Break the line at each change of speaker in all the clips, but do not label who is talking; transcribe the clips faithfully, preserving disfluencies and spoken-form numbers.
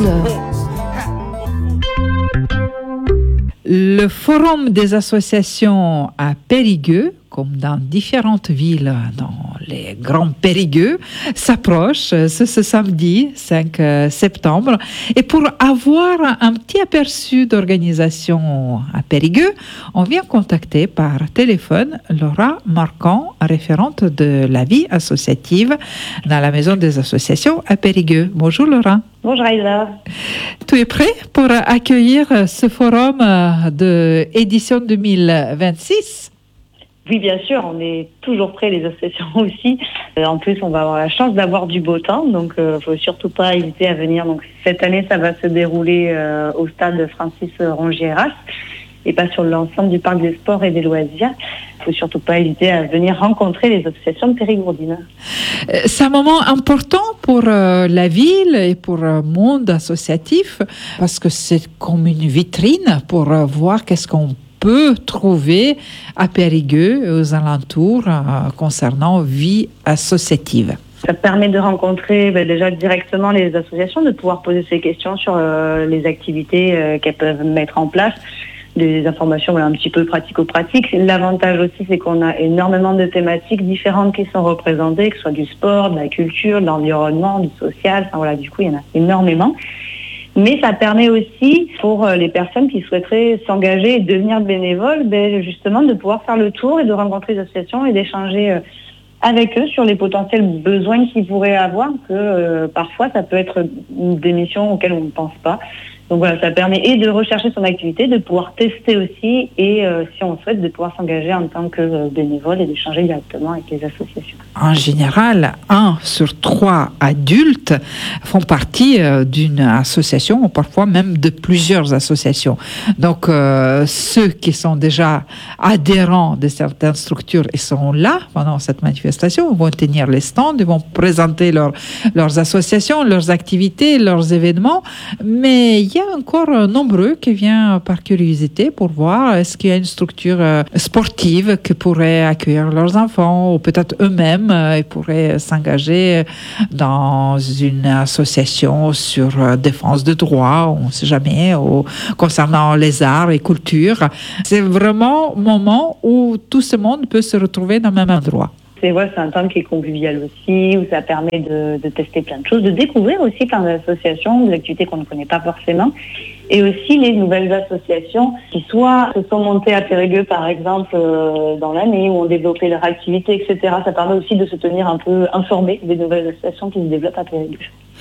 dix-neuf.
Le forum des associations à Périgueux, comme dans différentes villes dans les grands Périgueux, s'approche ce, ce samedi cinq septembre. Et pour avoir un petit aperçu d'organisation à Périgueux, on vient contacter par téléphone Laura Marquand, référente de la vie associative dans la Maison des associations à Périgueux. Bonjour Laura.
Bonjour Aïda.
Tu es prêt pour accueillir ce forum de édition deux mille vingt-six?
Oui, bien sûr, on est toujours prêts, les associations aussi. Euh, en plus, on va avoir la chance d'avoir du beau temps, donc il euh, ne faut surtout pas hésiter à venir. Donc, cette année, ça va se dérouler euh, au stade Francis Rongiéras et pas sur l'ensemble du parc des sports et des loisirs. Il ne faut surtout pas hésiter à venir rencontrer les associations de Périgourdine.
C'est un moment important pour euh, la ville et pour le monde associatif parce que c'est comme une vitrine pour euh, voir qu'est-ce qu'on peut trouver à Périgueux et aux alentours euh, concernant vie associative.
Ça permet de rencontrer ben, déjà directement les associations, de pouvoir poser ces questions sur euh, les activités euh, qu'elles peuvent mettre en place, des informations voilà, un petit peu pratico-pratiques. L'avantage aussi, c'est qu'on a énormément de thématiques différentes qui sont représentées, que ce soit du sport, de la culture, de l'environnement, du social. Enfin, voilà, du coup, il y en a énormément. Mais ça permet aussi pour les personnes qui souhaiteraient s'engager et devenir bénévoles, ben justement de pouvoir faire le tour et de rencontrer les associations et d'échanger avec eux sur les potentiels besoins qu'ils pourraient avoir, que euh, parfois ça peut être des missions auxquelles on ne pense pas. Donc voilà, ça permet et de rechercher son activité, de pouvoir tester aussi et euh, si on souhaite de pouvoir s'engager en tant que bénévole et d'échanger directement avec les associations.
En général, un sur trois adultes font partie euh, d'une association ou parfois même de plusieurs associations. Donc euh, ceux qui sont déjà adhérents de certaines structures et sont là pendant cette manifestation vont tenir les stands, ils vont présenter leur, leurs associations, leurs activités, leurs événements, mais il y a encore nombreux qui viennent par curiosité pour voir est-ce qu'il y a une structure sportive qui pourrait accueillir leurs enfants ou peut-être eux-mêmes ils pourraient s'engager dans une association sur défense de droits, on ne sait jamais, ou concernant les arts et culture. C'est vraiment un moment où tout ce monde peut se retrouver dans le même endroit.
C'est, ouais, c'est un temps qui est convivial aussi, où ça permet de, de tester plein de choses, de découvrir aussi plein d'associations, des activités qu'on ne connaît pas forcément, et aussi les nouvelles associations qui soit se sont montées à Périgueux, par exemple, euh, dans l'année, où ont développé leur activité, et cetera. Ça permet aussi de se tenir un peu informé des nouvelles associations qui se développent à Périgueux.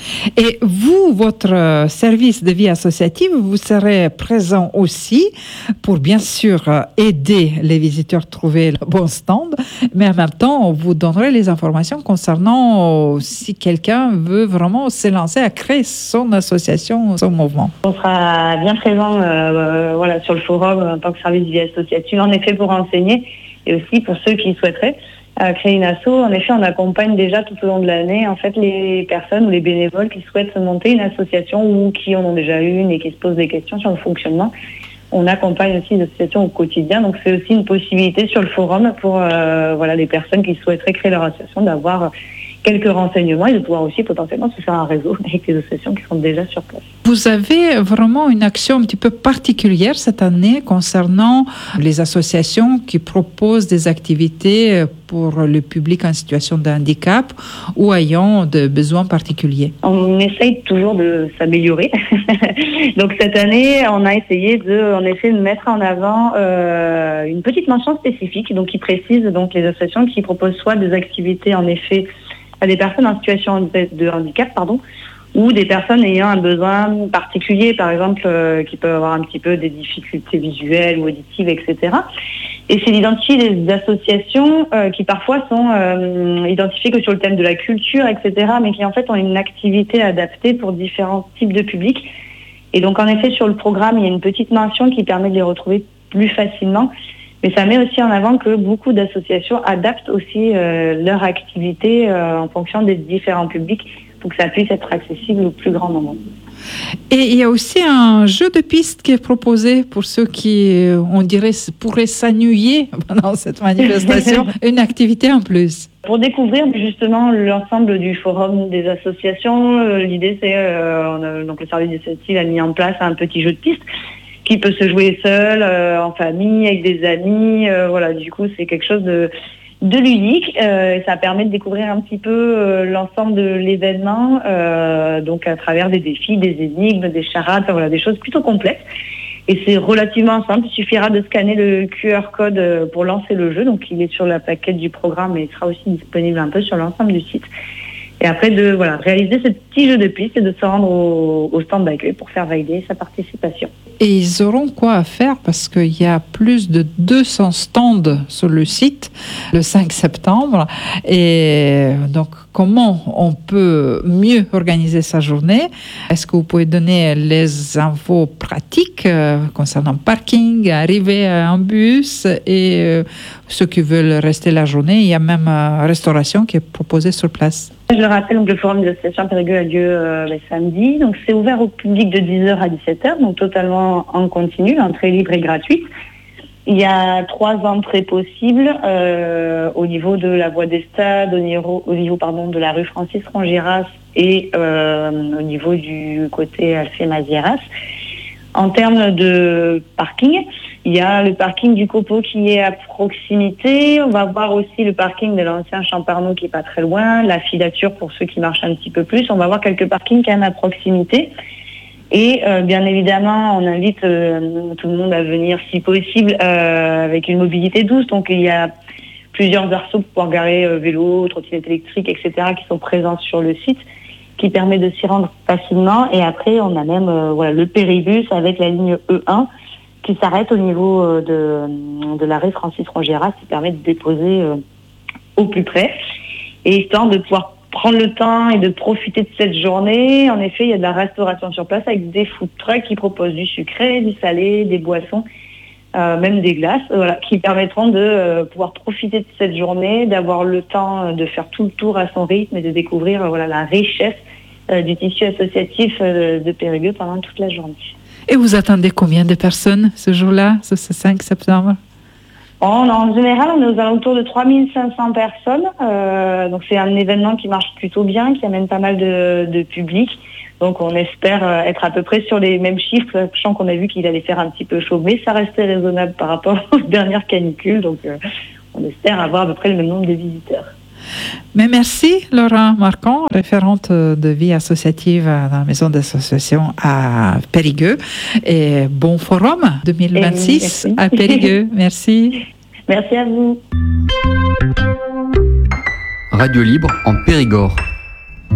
Et vous, votre service de vie associative, vous serez présent aussi pour bien sûr aider les visiteurs à trouver le bon stand, mais en même temps, vous donnerez les informations concernant si quelqu'un veut vraiment s'élancer à créer son association, son mouvement.
On sera bien présent euh, voilà, sur le forum en tant que service de vie associative, en effet pour enseigner et aussi pour ceux qui souhaiteraient. À créer une asso. En effet, on accompagne déjà tout au long de l'année en fait les personnes ou les bénévoles qui souhaitent monter une association ou qui en ont déjà une et qui se posent des questions sur le fonctionnement. On accompagne aussi les associations au quotidien, donc c'est aussi une possibilité sur le forum pour euh, voilà les personnes qui souhaiteraient créer leur association d'avoir quelques renseignements et de pouvoir aussi potentiellement se faire un réseau avec les associations qui sont déjà sur place.
Vous avez vraiment une action un petit peu particulière cette année concernant les associations qui proposent des activités pour le public en situation de handicap ou ayant des besoins particuliers.
On essaye toujours de s'améliorer. Donc cette année, on a essayé de, en effet, de mettre en avant euh, une petite mention spécifique, donc qui précise donc les associations qui proposent soit des activités en effet à des personnes en situation de handicap, pardon, ou des personnes ayant un besoin particulier, par exemple, euh, qui peuvent avoir un petit peu des difficultés visuelles ou auditives, et cetera. Et c'est d'identifier des associations euh, qui parfois sont euh, identifiées que sur le thème de la culture, et cetera, mais qui en fait ont une activité adaptée pour différents types de publics. Et donc en effet, sur le programme, il y a une petite mention qui permet de les retrouver plus facilement. Mais ça met aussi en avant que beaucoup d'associations adaptent aussi euh, leur activité euh, en fonction des différents publics pour que ça puisse être accessible au plus grand nombre.
Et il y a aussi un jeu de piste qui est proposé pour ceux qui, on dirait, pourraient s'ennuyer pendant cette manifestation, une activité en plus.
Pour découvrir justement l'ensemble du forum des associations, euh, l'idée c'est, euh, on a, donc le service d'initiative a mis en place un petit jeu de piste qui peut se jouer seul, euh, en famille, avec des amis. Euh, voilà, du coup c'est quelque chose de de ludique. Euh, ça permet de découvrir un petit peu euh, l'ensemble de l'événement, euh, donc à travers des défis, des énigmes, des charades, enfin, voilà, des choses plutôt complexes. Et c'est relativement simple. Il suffira de scanner le Q R code pour lancer le jeu. Donc il est sur la plaquette du programme et il sera aussi disponible un peu sur l'ensemble du site. Et après de voilà réaliser ce petit jeu de piste et de se rendre au, au stand d'accueil pour faire valider sa participation.
Et ils auront quoi à faire parce qu'il y a plus de deux cents stands sur le site le cinq septembre. Et donc, comment on peut mieux organiser sa journée? Est-ce que vous pouvez donner les infos pratiques euh, concernant parking, arrivée en bus et euh, ceux qui veulent rester la journée? Il y a même une restauration qui est proposée sur place.
Je le rappelle, donc, le forum des associations Périgueux a lieu euh, le samedi. Donc, c'est ouvert au public de dix heures à dix-sept heures, donc totalement en continu, l'entrée libre et gratuite. Il y a trois entrées possibles euh, au niveau de la voie des stades, au niveau, au niveau pardon, de la rue Francis Rongiras et euh, au niveau du côté Alphée-Mazieras. En termes de parking, il y a le parking du Copeau qui est à proximité. On va voir aussi le parking de l'ancien Champarneau qui est pas très loin, la filature pour ceux qui marchent un petit peu plus. On va voir quelques parkings quand même à proximité. Et euh, bien évidemment, on invite euh, tout le monde à venir si possible euh, avec une mobilité douce. Donc il y a plusieurs arceaux pour pouvoir garer euh, vélo, trottinette électrique, et cetera qui sont présents sur le site, qui permet de s'y rendre facilement. Et après, on a même euh, voilà, le péribus avec la ligne E un qui s'arrête au niveau euh, de, de l'arrêt Francis Rongiras, qui permet de déposer euh, au plus près. Et histoire de pouvoir prendre le temps et de profiter de cette journée, en effet, il y a de la restauration sur place avec des food trucks qui proposent du sucré, du salé, des boissons, euh, même des glaces, voilà, qui permettront de euh, pouvoir profiter de cette journée, d'avoir le temps de faire tout le tour à son rythme et de découvrir euh, voilà, la richesse euh, du tissu associatif euh, de Périgueux pendant toute la journée.
Et vous attendez combien de personnes ce jour-là, ce cinq septembre?
En, en général, on est aux alentours de trois mille cinq cents personnes. Euh, donc c'est un événement qui marche plutôt bien, qui amène pas mal de, de public. Donc on espère être à peu près sur les mêmes chiffres, sachant qu'on a vu qu'il allait faire un petit peu chaud, mais ça restait raisonnable par rapport aux dernières canicules. Donc euh, on espère avoir à peu près le même nombre de visiteurs.
Mais merci Laura Marcon, référente de vie associative dans la maison d'association à Périgueux. Et bon forum deux mille vingt-six à Périgueux. Merci.
Merci à vous.
Radio Libre en Périgord.